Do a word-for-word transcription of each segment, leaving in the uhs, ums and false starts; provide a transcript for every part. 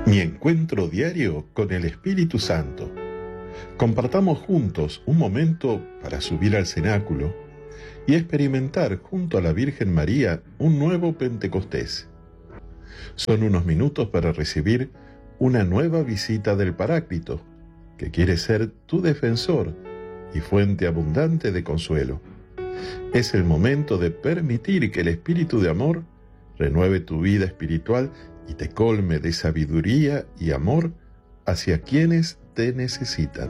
Mi encuentro diario con el Espíritu Santo. Compartamos juntos un momento para subir al cenáculo y experimentar junto a la Virgen María un nuevo Pentecostés. Son unos minutos para recibir una nueva visita del Paráclito, que quiere ser tu defensor y fuente abundante de consuelo. Es el momento de permitir que el Espíritu de amor renueve tu vida espiritual y te colme de sabiduría y amor hacia quienes te necesitan.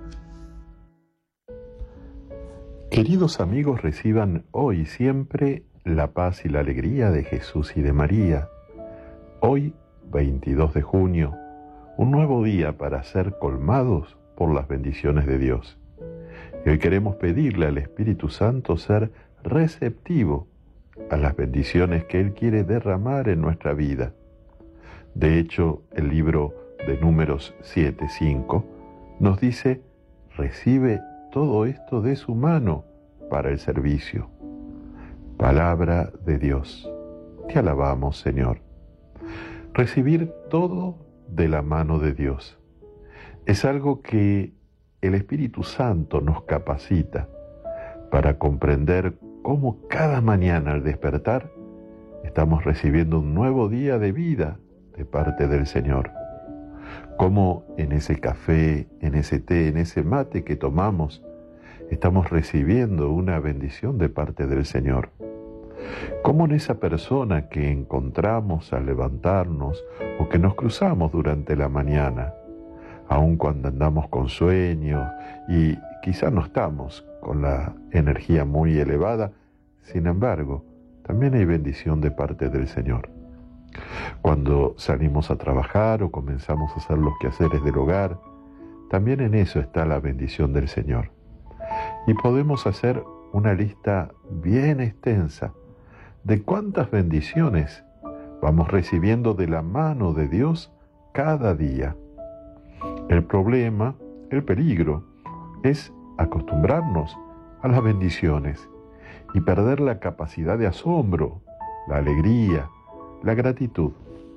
Queridos amigos, reciban hoy y siempre la paz y la alegría de Jesús y de María. Hoy, veintidós de junio, un nuevo día para ser colmados por las bendiciones de Dios. Y hoy queremos pedirle al Espíritu Santo ser receptivo a las bendiciones que Él quiere derramar en nuestra vida. De hecho, el libro de Números siete cinco nos dice: recibe todo esto de su mano para el servicio. Palabra de Dios. Te alabamos, Señor. Recibir todo de la mano de Dios es algo que el Espíritu Santo nos capacita para comprender cómo cada mañana al despertar estamos recibiendo un nuevo día de vida de parte del Señor. Cómo en ese café, en ese té, en ese mate que tomamos, estamos recibiendo una bendición de parte del Señor. Cómo en esa persona que encontramos al levantarnos o que nos cruzamos durante la mañana, aun cuando andamos con sueños y quizá no estamos con la energía muy elevada, sin embargo, también hay bendición de parte del Señor. Cuando salimos a trabajar o comenzamos a hacer los quehaceres del hogar, también en eso está la bendición del Señor. Y podemos hacer una lista bien extensa de cuántas bendiciones vamos recibiendo de la mano de Dios cada día. El problema, el peligro, es acostumbrarnos a las bendiciones y perder la capacidad de asombro, la alegría, la gratitud.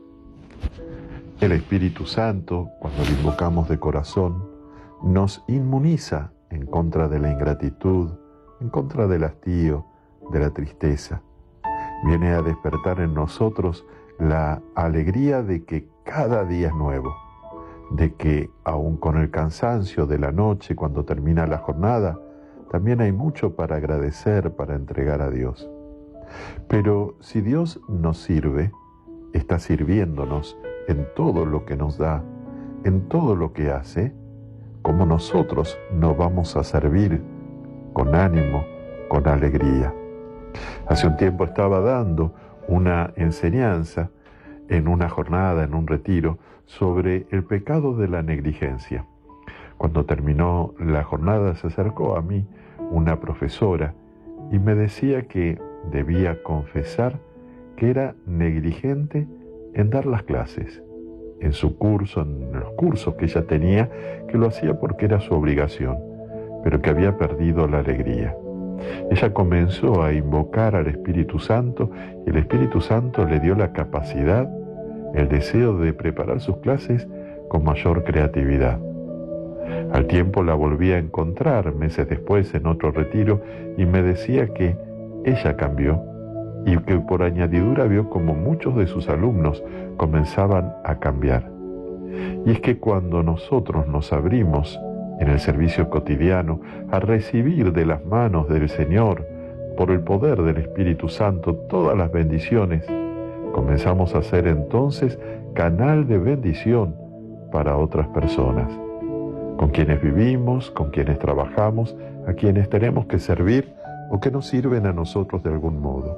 El Espíritu Santo, cuando lo invocamos de corazón, nos inmuniza en contra de la ingratitud, en contra del hastío, de la tristeza. Viene a despertar en nosotros la alegría de que cada día es nuevo, de que aun con el cansancio de la noche cuando termina la jornada, también hay mucho para agradecer, para entregar a Dios. Pero si Dios nos sirve, está sirviéndonos en todo lo que nos da, en todo lo que hace, como nosotros nos vamos a servir con ánimo, con alegría. Hace un tiempo estaba dando una enseñanza en una jornada, en un retiro, sobre el pecado de la negligencia. Cuando terminó la jornada se acercó a mí una profesora y me decía que debía confesar que era negligente en dar las clases, en su curso, en los cursos que ella tenía, que lo hacía porque era su obligación, pero que había perdido la alegría. Ella comenzó a invocar al Espíritu Santo y el Espíritu Santo le dio la capacidad, el deseo de preparar sus clases con mayor creatividad. Al tiempo la volví a encontrar meses después en otro retiro y me decía que ella cambió y que por añadidura vio como muchos de sus alumnos comenzaban a cambiar. Y es que cuando nosotros nos abrimos en el servicio cotidiano a recibir de las manos del Señor, por el poder del Espíritu Santo, todas las bendiciones, comenzamos a ser entonces canal de bendición para otras personas, con quienes vivimos, con quienes trabajamos, a quienes tenemos que servir o que nos sirven a nosotros de algún modo.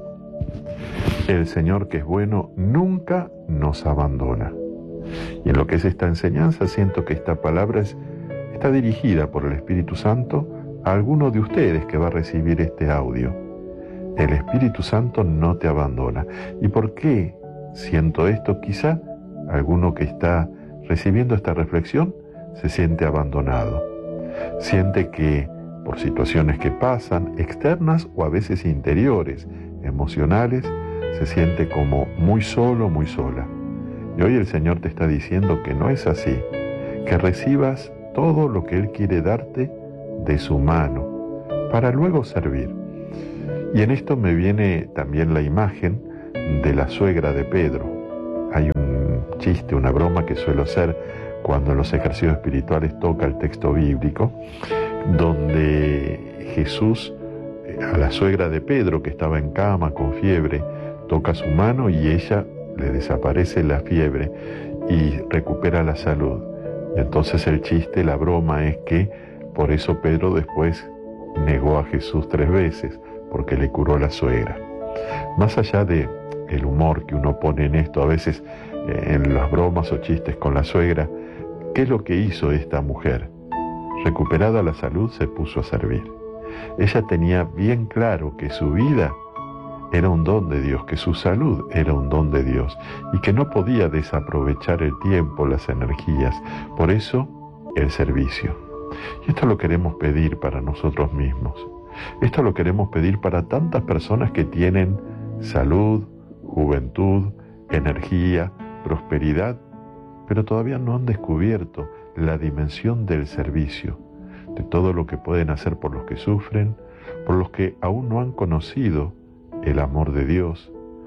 El Señor, que es bueno, nunca nos abandona. Y en lo que es esta enseñanza, siento que esta palabra es, está dirigida por el Espíritu Santo a alguno de ustedes que va a recibir este audio. El Espíritu Santo no te abandona. ¿Y por qué siento esto? Quizá alguno que está recibiendo esta reflexión se siente abandonado. Siente que por situaciones que pasan, externas o a veces interiores, emocionales, se siente como muy solo, muy sola. Y hoy el Señor te está diciendo que no es así, que recibas todo lo que Él quiere darte de su mano, para luego servir. Y en esto me viene también la imagen de la suegra de Pedro. Hay un chiste, una broma que suelo hacer cuando en los ejercicios espirituales toca el texto bíblico, donde Jesús a la suegra de Pedro, que estaba en cama con fiebre, toca su mano y ella le desaparece la fiebre y recupera la salud. Y entonces el chiste, la broma es que por eso Pedro después negó a Jesús tres veces, porque le curó la suegra. Más allá de el humor que uno pone en esto, a veces eh, en las bromas o chistes con la suegra, ¿qué es lo que hizo esta mujer? Recuperada la salud, se puso a servir. Ella tenía bien claro que su vida era un don de Dios, que su salud era un don de Dios y que no podía desaprovechar el tiempo, las energías. Por eso, el servicio. Y esto lo queremos pedir para nosotros mismos. Esto lo queremos pedir para tantas personas que tienen salud, juventud, energía, prosperidad, pero todavía no han descubierto la dimensión del servicio, de todo lo que pueden hacer por los que sufren, por los que aún no han conocido el amor de Dios,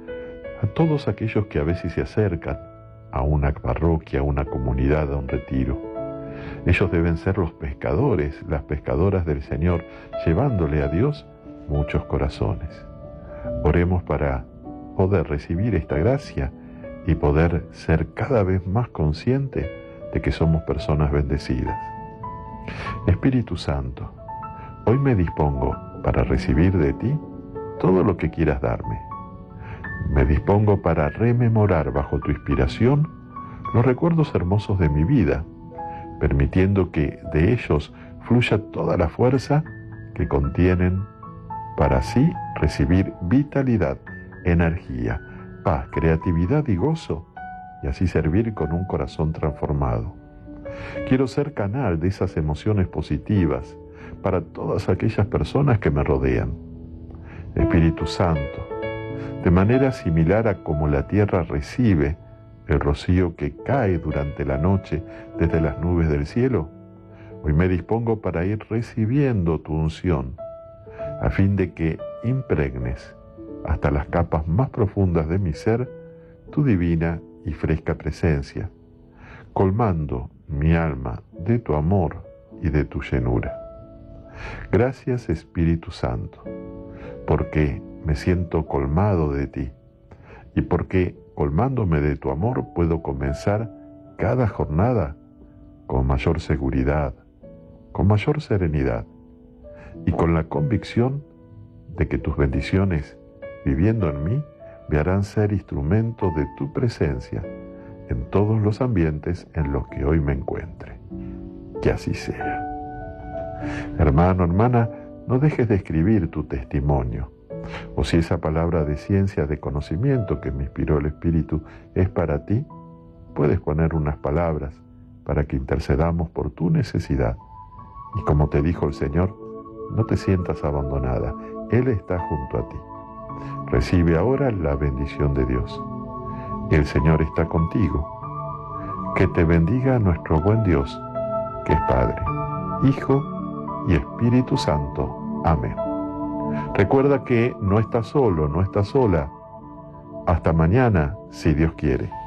a todos aquellos que a veces se acercan a una parroquia, a una comunidad, a un retiro. Ellos deben ser los pescadores, las pescadoras del Señor, llevándole a Dios muchos corazones. Oremos para poder recibir esta gracia y poder ser cada vez más conscientes de que somos personas bendecidas. Espíritu Santo, hoy me dispongo para recibir de ti todo lo que quieras darme. Me dispongo para rememorar bajo tu inspiración los recuerdos hermosos de mi vida, permitiendo que de ellos fluya toda la fuerza que contienen para así recibir vitalidad, energía, paz, creatividad y gozo, y así servir con un corazón transformado. Quiero ser canal de esas emociones positivas para todas aquellas personas que me rodean. Espíritu Santo, de manera similar a como la tierra recibe el rocío que cae durante la noche desde las nubes del cielo, hoy me dispongo para ir recibiendo tu unción, a fin de que impregnes hasta las capas más profundas de mi ser tu divina y fresca presencia, colmando mi alma de tu amor y de tu llenura. Gracias, Espíritu Santo, porque me siento colmado de ti y porque colmándome de tu amor puedo comenzar cada jornada con mayor seguridad, con mayor serenidad y con la convicción de que tus bendiciones, viviendo en mí, me harán ser instrumento de tu presencia en todos los ambientes en los que hoy me encuentre. Que así sea. Hermano, hermana, no dejes de escribir tu testimonio. O si esa palabra de ciencia, de conocimiento que me inspiró el Espíritu es para ti, puedes poner unas palabras para que intercedamos por tu necesidad. Y como te dijo el Señor, no te sientas abandonada. Él está junto a ti. Recibe ahora la bendición de Dios. El Señor está contigo. Que te bendiga nuestro buen Dios, que es Padre, Hijo y Espíritu Santo. Amén. Recuerda que no estás solo, no estás sola. Hasta mañana, si Dios quiere.